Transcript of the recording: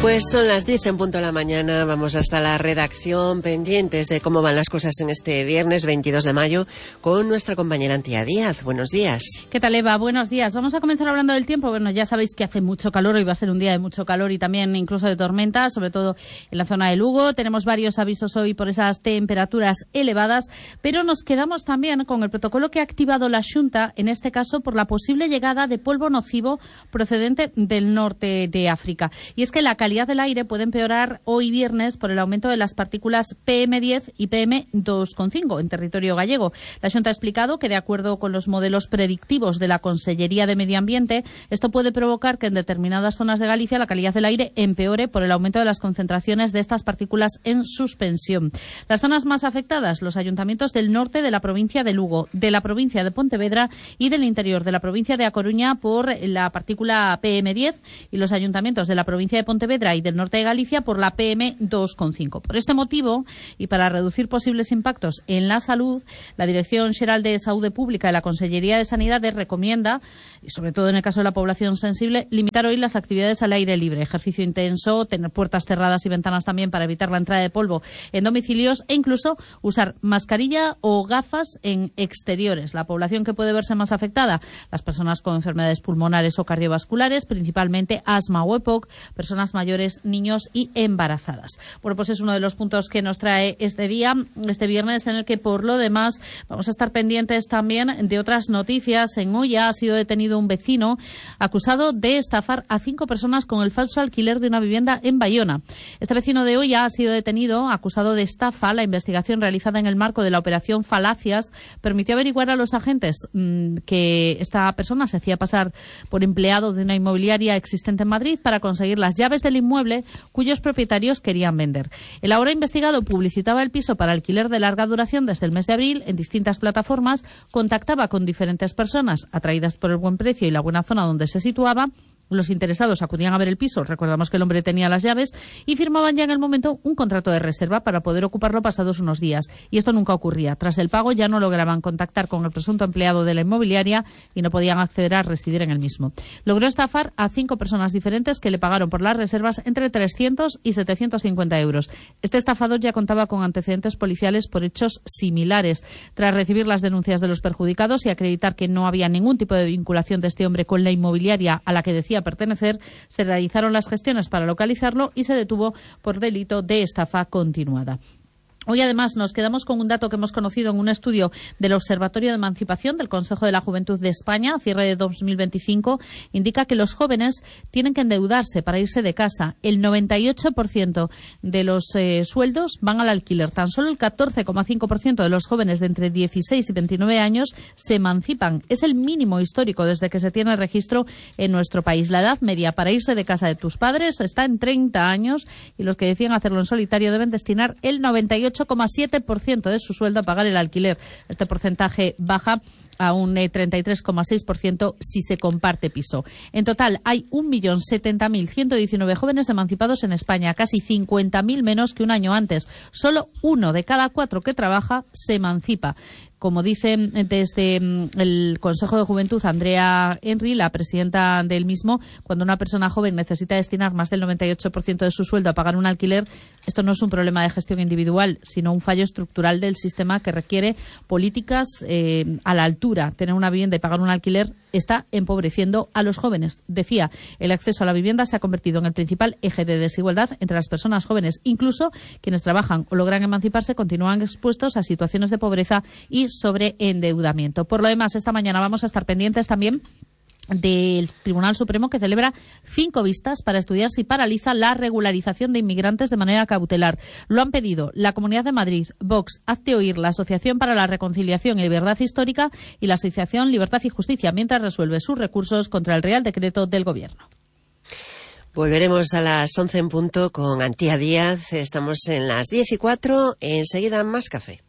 Pues son las 10 en punto de la mañana, vamos hasta la redacción, pendientes de cómo van las cosas en este viernes 22 de mayo con nuestra compañera Antía Díaz. Buenos días. ¿Qué tal, Eva? Buenos días. Vamos a comenzar hablando del tiempo. Bueno, ya sabéis que hace mucho calor, hoy va a ser un día de mucho calor y también incluso de tormenta, sobre todo en la zona de Lugo. Tenemos varios avisos hoy por esas temperaturas elevadas, pero nos quedamos también con el protocolo que ha activado la Xunta, en este caso por la posible llegada de polvo nocivo procedente del norte de África. Y es que la calidad del aire puede empeorar hoy viernes por el aumento de las partículas PM10 y PM2,5 en territorio gallego. La Xunta ha explicado que, de acuerdo con los modelos predictivos de la Consellería de Medio Ambiente, esto puede provocar que en determinadas zonas de Galicia la calidad del aire empeore por el aumento de las concentraciones de estas partículas en suspensión. Las zonas más afectadas, los ayuntamientos del norte de la provincia de Lugo, de la provincia de Pontevedra y del interior de la provincia de A Coruña por la partícula PM10 y los ayuntamientos de la provincia de Pontevedra y del norte de Galicia por la PM2,5. Por este motivo, y para reducir posibles impactos en la salud, la Dirección Xeral de Saúde Pública de la Consellería de Sanidade recomienda, y sobre todo en el caso de la población sensible, limitar hoy las actividades al aire libre, ejercicio intenso, tener puertas cerradas y ventanas también para evitar la entrada de polvo en domicilios e incluso usar mascarilla o gafas en exteriores. La población que puede verse más afectada, las personas con enfermedades pulmonares o cardiovasculares, principalmente asma o EPOC, personas mayores, niños y embarazadas. Bueno, pues es uno de los puntos que nos trae este día, este viernes, en el que por lo demás vamos a estar pendientes también de otras noticias. En Oia ha sido detenido un vecino acusado de estafar a 5 personas con el falso alquiler de una vivienda en Bayona. Este vecino de Oia ha sido detenido acusado de estafa. La investigación realizada en el marco de la operación Falacias permitió averiguar a los agentes que esta persona se hacía pasar por empleado de una inmobiliaria existente en Madrid para conseguir las llaves del inmueble cuyos propietarios querían vender. El ahora investigado publicitaba el piso para alquiler de larga duración desde el mes de abril en distintas plataformas, contactaba con diferentes personas atraídas por el buen precio y la buena zona donde se situaba. Los interesados acudían a ver el piso, recordamos que el hombre tenía las llaves, y firmaban ya en el momento un contrato de reserva para poder ocuparlo pasados unos días. Y esto nunca ocurría. Tras el pago ya no lograban contactar con el presunto empleado de la inmobiliaria y no podían acceder a residir en el mismo. Logró estafar a 5 personas diferentes que le pagaron por las reservas entre 300 y 750 euros. Este estafador ya contaba con antecedentes policiales por hechos similares. Tras recibir las denuncias de los perjudicados y acreditar que no había ningún tipo de vinculación de este hombre con la inmobiliaria a la que decía pertenecer, se realizaron las gestiones para localizarlo y se detuvo por delito de estafa continuada. Hoy, además, nos quedamos con un dato que hemos conocido en un estudio del Observatorio de Emancipación del Consejo de la Juventud de España, a cierre de 2025, indica que los jóvenes tienen que endeudarse para irse de casa. El 98% de los sueldos van al alquiler. Tan solo el 14,5% de los jóvenes de entre 16 y 29 años se emancipan. Es el mínimo histórico desde que se tiene registro en nuestro país. La edad media para irse de casa de tus padres está en 30 años y los que deciden hacerlo en solitario deben destinar el 98,7% de su sueldo a pagar el alquiler. Este porcentaje baja a un 33,6% si se comparte piso. En total hay 1.070.119 jóvenes emancipados en España, casi 50.000 menos que un año antes. Solo 1 de cada 4 que trabaja se emancipa. Como dice desde el Consejo de Juventud Andrea Henry, la presidenta del mismo, cuando una persona joven necesita destinar más del 98% de su sueldo a pagar un alquiler, esto no es un problema de gestión individual, sino un fallo estructural del sistema que requiere políticas a la altura. Tener una vivienda y pagar un alquiler está empobreciendo a los jóvenes. Decía, el acceso a la vivienda se ha convertido en el principal eje de desigualdad entre las personas jóvenes. Incluso quienes trabajan o logran emanciparse continúan expuestos a situaciones de pobreza y sobreendeudamiento. Por lo demás, esta mañana vamos a estar pendientes también del Tribunal Supremo, que celebra 5 vistas para estudiar si paraliza la regularización de inmigrantes de manera cautelar. Lo han pedido la Comunidad de Madrid, Vox, Hazte Oír, la Asociación para la Reconciliación y Verdad Histórica y la Asociación Libertad y Justicia, mientras resuelve sus recursos contra el Real Decreto del Gobierno. Volveremos a las 11 en punto con Antía Díaz. Estamos en las 10:04. Enseguida más café.